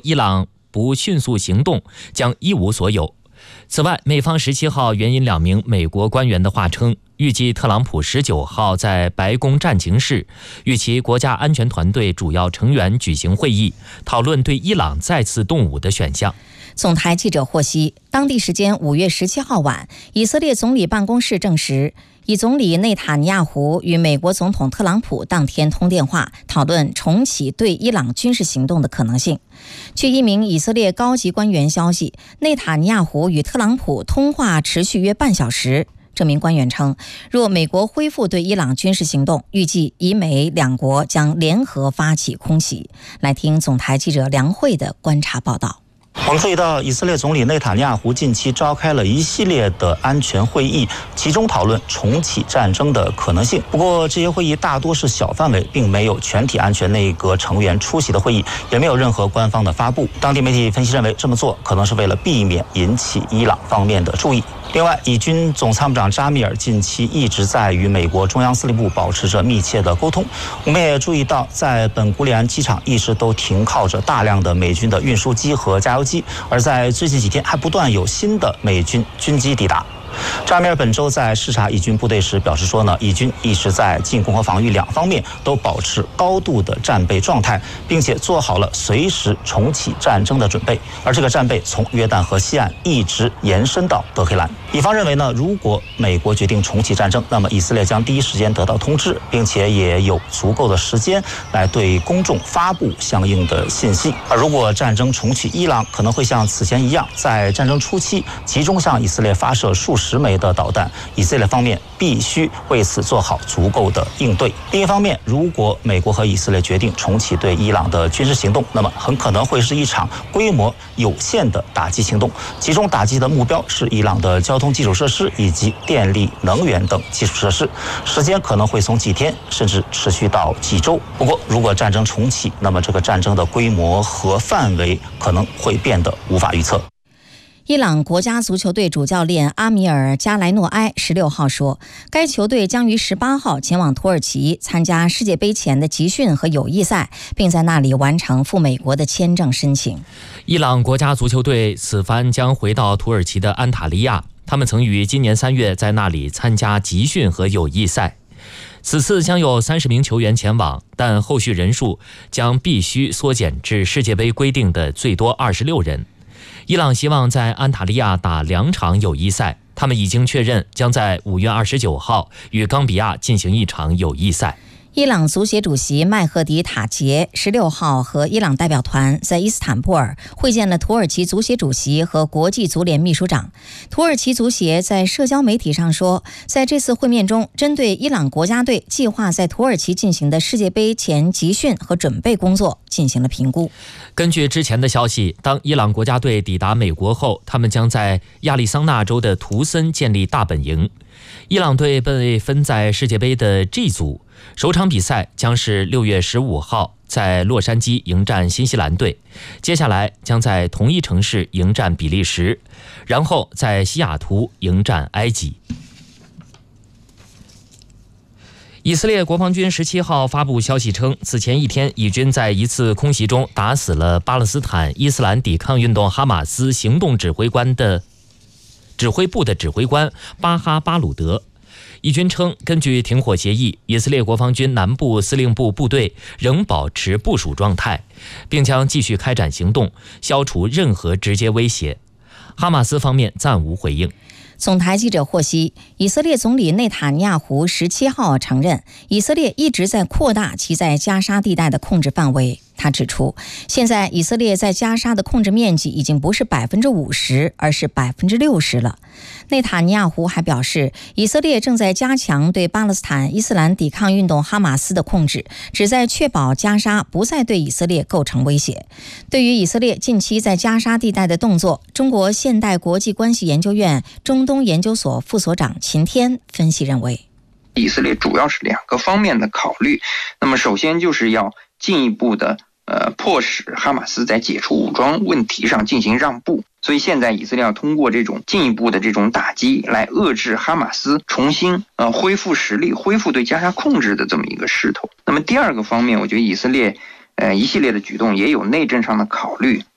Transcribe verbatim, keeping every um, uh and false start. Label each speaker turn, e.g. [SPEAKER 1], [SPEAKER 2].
[SPEAKER 1] 伊朗不迅速行动，将一无所有。此外，美方十七号援引两名美国官员的话称，预计特朗普十九号在白宫战情室与其国家安全团队主要成员举行会议，讨论对伊朗再次动武的选项。
[SPEAKER 2] 总台记者获悉，当地时间五月十七号晚，以色列总理办公室证实，以总理内塔尼亚胡与美国总统特朗普当天通电话，讨论重启对伊朗军事行动的可能性。据一名以色列高级官员消息，内塔尼亚胡与特朗普通话持续约半小时。这名官员称，若美国恢复对伊朗军事行动，预计以美两国将联合发起空袭。来听总台记者梁慧的观察报道。
[SPEAKER 3] 我们注意到，以色列总理内塔尼亚胡近期召开了一系列的安全会议，其中讨论重启战争的可能性。不过，这些会议大多是小范围，并没有全体安全内阁成员出席的会议，也没有任何官方的发布。当地媒体分析认为，这么做可能是为了避免引起伊朗方面的注意。另外，以军总参谋长扎米尔近期一直在与美国中央司令部保持着密切的沟通。我们也注意到，在本古里安机场一直都停靠着大量的美军的运输机和加油机，而在最近几天还不断有新的美军军机抵达。扎米尔本周在视察以军部队时表示说呢，以军一直在进攻和防御两方面都保持高度的战备状态，并且做好了随时重启战争的准备。而这个战备从约旦河西岸一直延伸到德黑兰。以方认为呢，如果美国决定重启战争，那么以色列将第一时间得到通知，并且也有足够的时间来对公众发布相应的信息。而如果战争重启，伊朗可能会像此前一样，在战争初期集中向以色列发射数十枚的导弹，以色列方面必须为此做好足够的应对。另一方面，如果美国和以色列决定重启对伊朗的军事行动，那么很可能会是一场规模有限的打击行动，其中打击的目标是伊朗的交通基础设施以及电力、能源等基础设施，时间可能会从几天甚至持续到几周。不过，如果战争重启，那么这个战争的规模和范围可能会变得无法预测。
[SPEAKER 2] 伊朗国家足球队主教练阿米尔·加莱诺埃十六号说，该球队将于十八号前往土耳其参加世界杯前的集训和友谊赛，并在那里完成赴美国的签证申请。
[SPEAKER 1] 伊朗国家足球队此番将回到土耳其的安塔利亚，他们曾于今年三月在那里参加集训和友谊赛。此次将有三十名球员前往，但后续人数将必须缩减至世界杯规定的最多二十六人。伊朗希望在安塔利亚打两场友谊赛，他们已经确认将在五月二十九号与冈比亚进行一场友谊赛。
[SPEAKER 2] 伊朗足协主席麦赫迪塔杰十六号和伊朗代表团在伊斯坦布尔会见了土耳其足协主席和国际足联秘书长。土耳其足协在社交媒体上说，在这次会面中，针对伊朗国家队计划在土耳其进行的世界杯前集训和准备工作进行了评估。
[SPEAKER 1] 根据之前的消息，当伊朗国家队抵达美国后，他们将在亚利桑那州的图森建立大本营。伊朗队被分在世界杯的 G 组，首场比赛将是六月十五号在洛杉矶迎战新西兰队，接下来将在同一城市迎战比利时，然后在西雅图迎战埃及。以色列国防军十七号发布消息称，此前一天，以军在一次空袭中打死了巴勒斯坦伊斯兰抵抗运动哈马斯行动指挥官的指挥部的指挥官巴哈巴鲁德。以军称，根据停火协议，以色列国防军南部司令部部队仍保持部署状态，并将继续开展行动，消除任何直接威胁。哈马斯方面暂无回应。
[SPEAKER 2] 总台记者获悉，以色列总理内塔尼亚胡十七号承认，以色列一直在扩大其在加沙地带的控制范围。他指出，现在以色列在加沙的控制面积已经不是百分之五十，而是百分之六十了。内塔尼亚胡还表示，以色列正在加强对巴勒斯坦伊斯兰抵抗运动哈马斯的控制，旨在确保加沙不再对以色列构成威胁。对于以色列近期在加沙地带的动作，中国现代国际关系研究院中东研究所副所长秦天分析认为，
[SPEAKER 4] 以色列主要是两个方面的考虑。那么首先就是要进一步的呃，迫使哈马斯在解除武装问题上进行让步，所以现在以色列要通过这种进一步的这种打击来遏制哈马斯重新呃恢复实力、恢复对加沙控制的这么一个势头。那么第二个方面，我觉得以色列呃一系列的举动也有内政上的考虑。